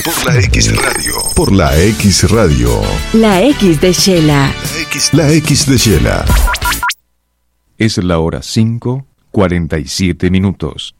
Por la X Radio. Por la X Radio. La X de Shela. La X de Shela. Es la hora 5:47.